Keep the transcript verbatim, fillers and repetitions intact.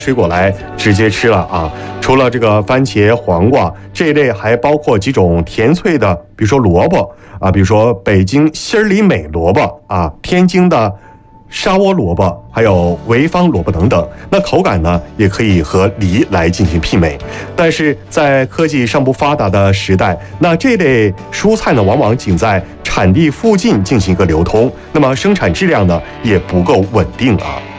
水果来直接吃了啊。除了这个番茄、黄瓜这一类，还包括几种甜脆的，比如说萝卜啊，比如说北京心儿里美萝卜啊，天津的沙窝萝卜，还有潍坊萝卜等等。那口感呢，也可以和梨来进行媲美。但是在科技尚不发达的时代，那这类蔬菜呢，往往仅在产地附近进行一个流通，那么生产质量呢，也不够稳定啊。